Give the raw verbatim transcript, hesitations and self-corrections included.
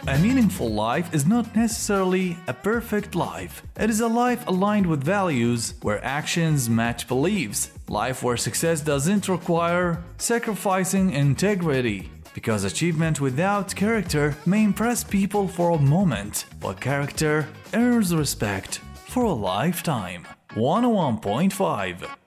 A meaningful life is not necessarily a perfect life. It is a life aligned with values, where actions match beliefs. Life where success doesn't require sacrificing integrity. Because achievement without character may impress people for a moment, but character earns respect for a lifetime. one oh one point five